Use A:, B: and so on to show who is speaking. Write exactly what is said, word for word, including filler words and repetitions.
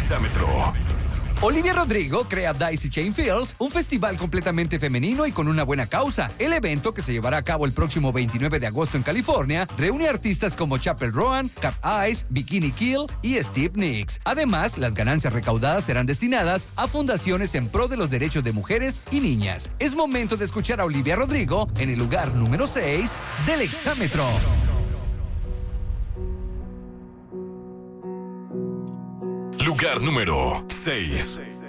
A: Exámetro.
B: Olivia Rodrigo crea Daisy Chain Fields, un festival completamente femenino y con una buena causa. El evento, que se llevará a cabo el próximo veintinueve de agosto en California, reúne artistas como Chappell Roan, Cap Ice, Bikini Kill y Steve Nicks. Además, las ganancias recaudadas serán destinadas a fundaciones en pro de los derechos de mujeres y niñas. Es momento de escuchar a Olivia Rodrigo en el lugar número seis del Exámetro.
A: Lugar número seis.